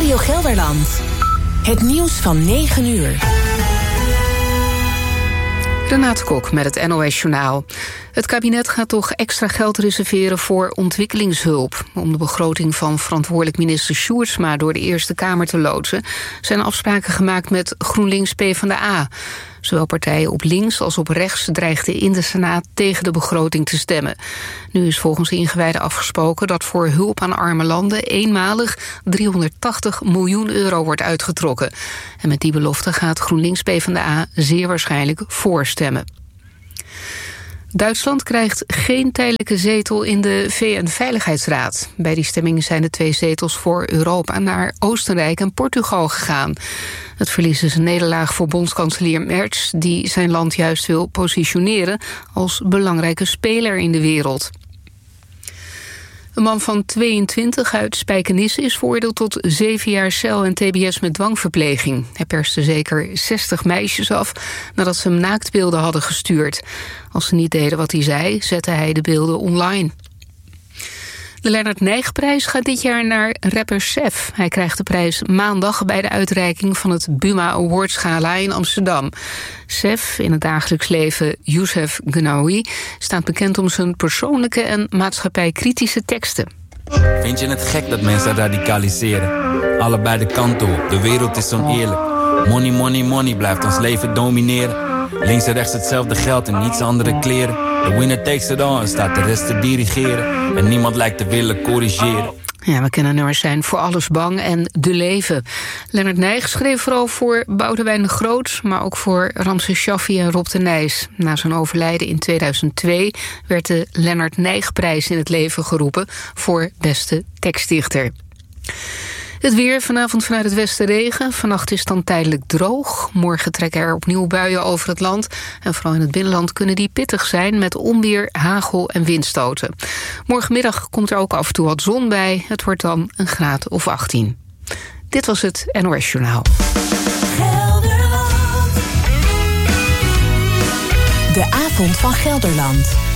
Radio Gelderland. Het nieuws van 9 uur. Renate Kok met het NOS Journaal. Het kabinet gaat toch extra geld reserveren voor ontwikkelingshulp. Om de begroting van verantwoordelijk minister Sjoerdsma door de Eerste Kamer te loodsen, zijn afspraken gemaakt met GroenLinks PvdA. Zowel partijen op links als op rechts dreigden in de Senaat tegen de begroting te stemmen. Nu is volgens de ingewijden afgesproken dat voor hulp aan arme landen eenmalig 380 miljoen euro wordt uitgetrokken. En met die belofte gaat GroenLinks PvdA zeer waarschijnlijk voorstemmen. Duitsland krijgt geen tijdelijke zetel in de VN-veiligheidsraad. Bij die stemming zijn de 2 zetels voor Europa naar Oostenrijk en Portugal gegaan. Het verlies is een nederlaag voor bondskanselier Merz, die zijn land juist wil positioneren als belangrijke speler in de wereld. Een man van 22 uit Spijkenisse is veroordeeld tot 7 jaar cel en tbs met dwangverpleging. Hij perste zeker 60 meisjes af nadat ze hem naaktbeelden hadden gestuurd. Als ze niet deden wat hij zei, zette hij de beelden online. De Lennart Nijgprijs gaat dit jaar naar rapper Sef. Hij krijgt de prijs maandag bij de uitreiking van het Buma Awards Gala in Amsterdam. Sef, in het dagelijks leven Youssef Gnawi, staat bekend om zijn persoonlijke en maatschappijkritische teksten. Vind je het gek dat mensen radicaliseren? Allebei de kanten op, de wereld is oneerlijk. Money, money, money blijft ons leven domineren. Links en rechts hetzelfde geld en niets andere kleren. The winner takes it all en staat de rest te dirigeren. En niemand lijkt te willen corrigeren. Ja, we kennen nummers zijn Voor alles bang en De leven. Lennart Nijg schreef vooral voor Boudewijn de Groot, maar ook voor Ramses Shaffi en Rob de Nijs. Na zijn overlijden in 2002 werd de Lennart Nijgprijs in het leven geroepen voor beste tekstdichter. Het weer, vanavond vanuit het westen regen. Vannacht is het dan tijdelijk droog. Morgen trekken er opnieuw buien over het land. En vooral in het binnenland kunnen die pittig zijn met onweer, hagel en windstoten. Morgenmiddag komt er ook af en toe wat zon bij. Het wordt dan een graad of 18. Dit was het NOS Journaal. De avond van Gelderland.